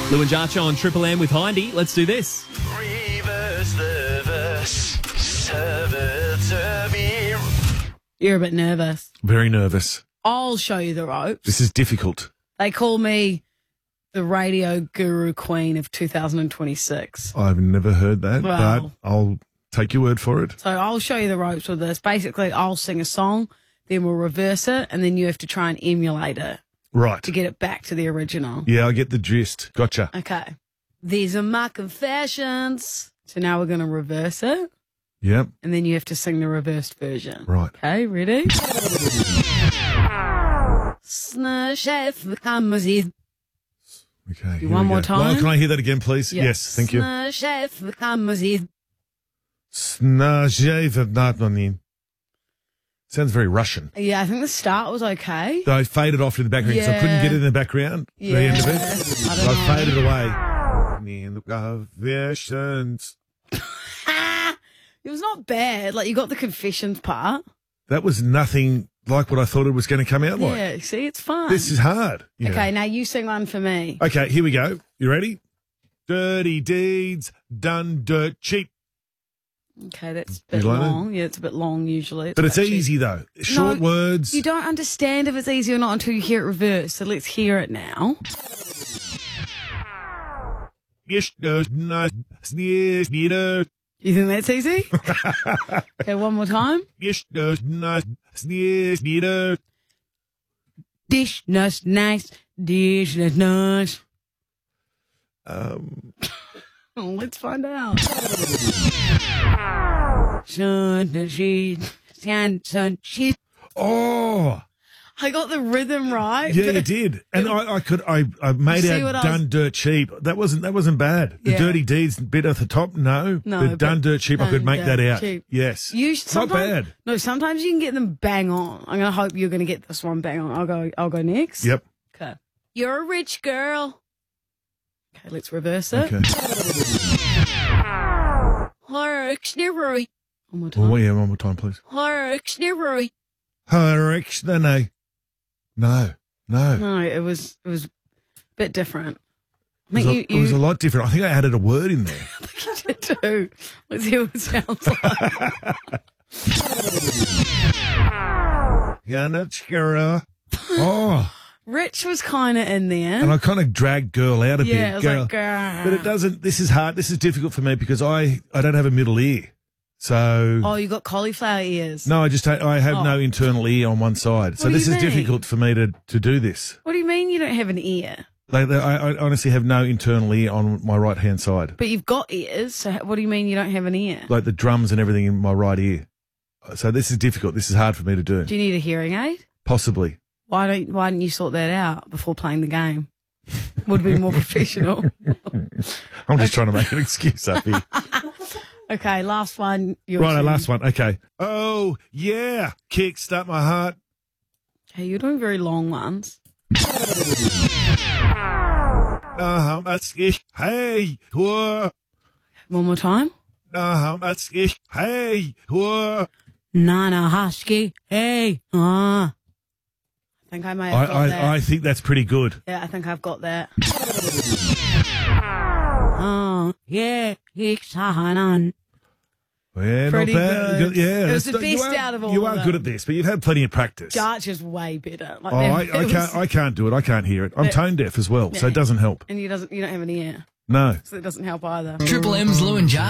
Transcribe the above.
Lou and Jarcho on Triple M with Hindy. Let's do this. Reverse the verse, serve it to me. You're a bit nervous. Very nervous. I'll show you the ropes. This is difficult. They call me the radio guru queen of 2026. I've never heard that, Well. but I'll take your word for it. So I'll show you the ropes with this. Basically, I'll sing a song, then we'll reverse it, and then you have to try and emulate it Right. to get it back to the original. Yeah, I get the gist. Gotcha. Okay. These are my confessions. So now we're going to reverse it, Yep. and then you have to sing the reversed version. Right. Okay, ready? Okay. here one we more go. time? Well, can I hear that again, please? Yes, thank you. Sounds very Russian. Yeah, I think the start was okay. So I faded off in the background because I couldn't get it in the background. Yeah. The end of it. I So don't I know. faded away. It was not bad. Like, you got the confessions part. That was nothing like what I thought it was going to come out like. Yeah, see, it's fun. This is hard. you know. Okay, now you sing one for me. Okay, here we go. You ready? Dirty deeds done dirt cheap. Okay, that's a bit You like it? long. Yeah, it's a bit long usually. But it's quite cheap. easy though. Short words. You don't understand if it's easy or not until you hear it reversed. So let's hear it now. You think that's easy? Okay, one more time. Dish nut nice, dish nut nice. Let's find out. Oh, I got the rhythm right. yeah, you did. And I made See what out I was- done dirt cheap. That wasn't bad. The Yeah. dirty deeds bit at the top, no. No, The but done dirt cheap, I could done make that dirt out. cheap. Yes. You It's not bad. No, sometimes you can get them bang on. I'm gonna hope you're gonna get this one bang on. I'll go next. Yep. Okay. You're a rich girl. Okay, let's reverse it. Okay. One more time. Oh yeah, one more time, please. No. No, it was a bit different. I It think was, it was a lot different. I think I added a word in there. you did too. Let's hear what it sounds like. Oh, Rich was kind of in there. and I kind of dragged girl out a bit. Yeah, it was girl. like, girl. But it doesn't. This is hard. This is difficult for me because I don't have a middle ear. So Oh, you got cauliflower ears. no, I have no Oh. internal ear on one side. So What do this you is mean? difficult for me to do this. What do you mean you don't have an ear? I honestly have no internal ear on my right hand side. But you've got ears, so what do you mean you don't have an ear? Like the drums and everything in my right ear. So this is difficult. This is hard for me to do. Do you need a hearing aid? Possibly. Why didn't you sort that out before playing the game? Would be more professional. I'm just trying to make an excuse up here. Okay, last one. Right, last one. Okay. Oh, yeah. Kickstart my heart. Hey, you're doing very long ones. Hey, whoa. One more time. Hey, whoa. Nana Husky. Hey. I think I may have got that. I think that's pretty good. Yeah, I think I've got that. Oh, yeah. Iksahanan. Yeah, Pretty not bad. good. Yeah, It was the that's- best out of all You of are them. good at this, but you've had plenty of practice. Jarch is way better. Like Oh, that- I can't do it. I can't hear it. I'm tone deaf as well, so it doesn't help. And you don't have an ear, No. so it doesn't help either. Triple M's Lou and Jarcho.